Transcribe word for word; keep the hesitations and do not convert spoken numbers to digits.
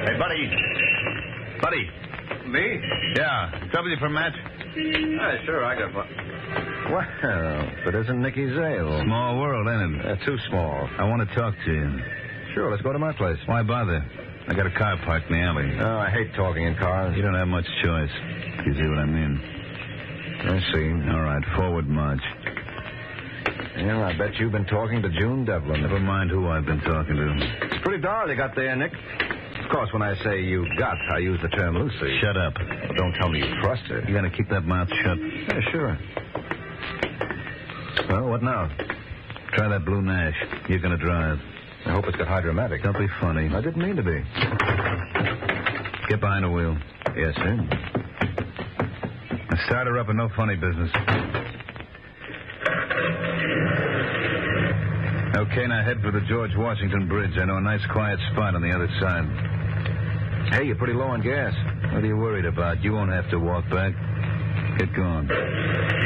Hey, buddy. Buddy. Me? Yeah. W for match? Yeah, sure, I got one. Well, but isn't Nicky Zale? Small world, ain't it? Uh, too small. I want to talk to you. Sure, let's go to my place. Why bother? I got a car parked in the alley. Oh, I hate talking in cars. You don't have much choice. You see what I mean? I see. All right, forward march. Yeah, I bet you've been talking to June Devlin. Never mind who I've been talking to. It's pretty dark you got there, Nick. Of course, when I say you got, I use the term loosely. Shut up. Well, don't tell me you trust her. You gotta keep that mouth shut. Yeah, sure. Well, what now? Try that blue Nash. You're gonna drive. I hope it's got hydromatic. Don't be funny. I didn't mean to be. Get behind the wheel. Yes, sir. Now start her up and no funny business. Okay, now head for the George Washington Bridge. I know a nice quiet spot on the other side. Hey, you're pretty low on gas. What are you worried about? You won't have to walk back. Get going.